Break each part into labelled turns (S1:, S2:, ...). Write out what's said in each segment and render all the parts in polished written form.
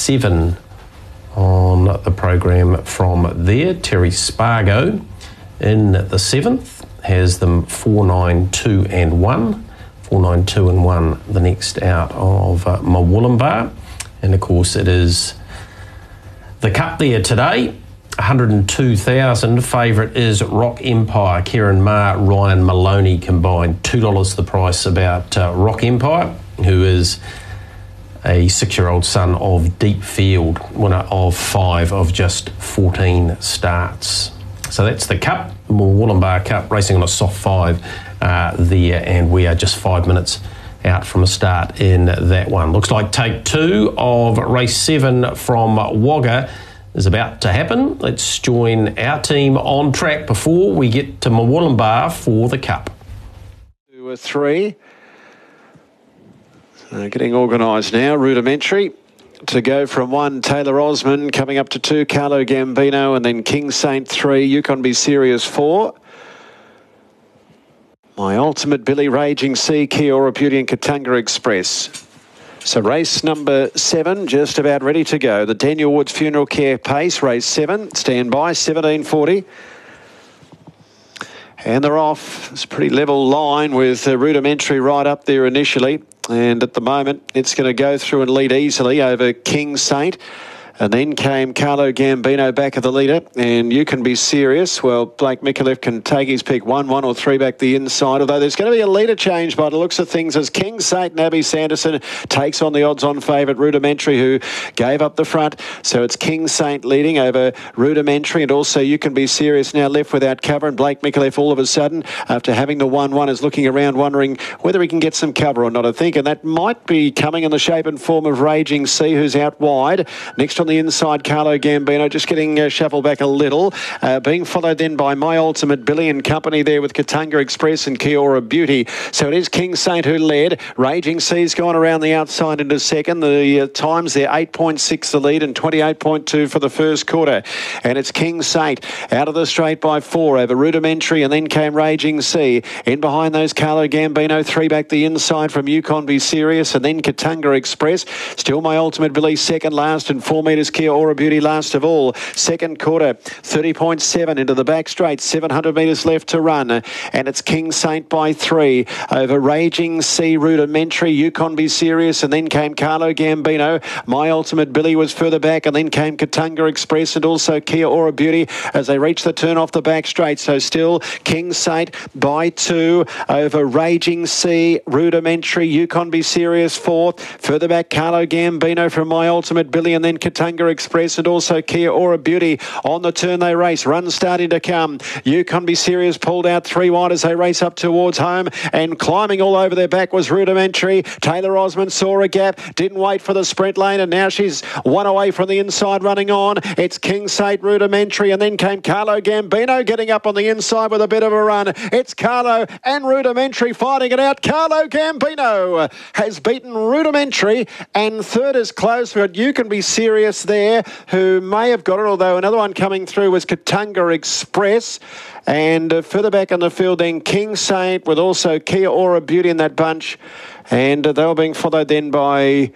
S1: 7 on the program from there. Terry Spargo in the 7th has them 4, 9, 2 and 1. 4, 9, 2 and 1 the next out of Murwillumbah. And of course it is the Cup there today. 102,000. Favourite is Rock Empire. Kieran Maher, Ryan Maloney combined. $2 the price about Rock Empire, who is a 6-year-old son of Deep Field, winner of 5 of just 14 starts. So that's the Cup, Murwillumbah Cup, racing on a soft 5 there, and we are just 5 minutes out from a start in that one. Looks like take 2 of race 7 from Wagga is about to happen. Let's join our team on track before we get to Murwillumbah for the Cup.
S2: 2 or 3. Getting organised now. Rudimentary to go from 1, Taylor Osmond, coming up to 2, Carlo Gambino, and then King Saint 3, Yukon Be Serious 4. My Ultimate Billy, Raging Sea, Kiora Beauty and Kattunga Express. So race number 7, just about ready to go. The Daniel Woods Funeral Care Pace, race 7. Stand by, 17:40. And they're off. It's a pretty level line with Rudimentary right up there initially. And at the moment, it's going to go through and lead easily over King Saint. And then came Carlo Gambino back of the leader. And You Can Be Serious. Well, Blake Micallef can take his pick 1, 1 or 3 back the inside. Although there's going to be a leader change by the looks of things as King Saint and Abby Sanderson takes on the odds-on favourite Rudimentary, who gave up the front. So it's King Saint leading over Rudimentary. And also You Can Be Serious now left without cover. And Blake Micallef all of a sudden, after having the 1-1, is looking around wondering whether he can get some cover or not, I think. And that might be coming in the shape and form of Raging Sea, who's out wide. Next on the inside, Carlo Gambino just getting shuffled back a little, being followed then by My Ultimate Billy and company there with Kattunga Express and Kiora Beauty. So it is King Saint who led. Raging Sea's gone around the outside into second. The times there, 8.6 the lead and 28.2 for the first quarter. And it's King Saint out of the straight by 4 over Rudimentary, and then came Raging Sea. In behind those, Carlo Gambino, 3 back the inside from Yukon Be Serious, and then Kattunga Express. Still My Ultimate Billy second last, and 4 metres Kiora Beauty last of all. Second quarter, 30.7 into the back straight, 700 metres left to run. And it's King Saint by 3 over Raging Sea, Rudimentary, Yukon Be Serious, and then came Carlo Gambino. My Ultimate Billy was further back, and then came Kattunga Express and also Kiora Beauty as they reach the turn off the back straight. So still King Saint by 2 over Raging Sea, Rudimentary, Yukon Be Serious 4th. Further back, Carlo Gambino from My Ultimate Billy, and then Kattunga Express and also Kiora Beauty. On the turn they race. Run starting to come. Yukon Be Serious pulled out 3 wide as they race up towards home, and climbing all over their back was Rudimentary. Taylor Osmond saw a gap, didn't wait for the sprint lane, and now she's 1 away from the inside running on. It's King Saint, Rudimentary, and then came Carlo Gambino getting up on the inside with a bit of a run. It's Carlo and Rudimentary fighting it out. Carlo Gambino has beaten Rudimentary, and third is close, but You Can Be Serious there, who may have got it, although another one coming through was Kattunga Express. And further back on the field then King Saint with also Kiora Beauty in that bunch. And they were being followed then by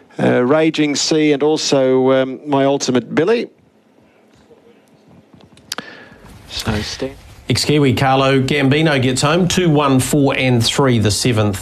S2: Raging Sea and also My Ultimate Billy. So
S1: Ex-Kiwi Carlo Gambino gets home 2, 1, 4 and 3 the 7th.